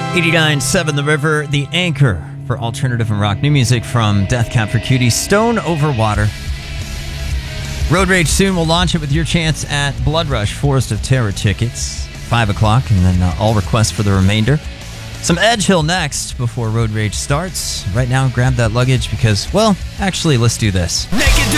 89.7 The River, the anchor for alternative and rock new music from Death Cab for Cutie, Stone Over Water. Road Rage soon. We'll launch it with your chance at Blood Rush, Forest of Terror tickets, 5 o'clock, and then all requests for the remainder. Some Edge Hill next before Road Rage starts. Right now, grab that luggage because, well, actually, let's do this. Naked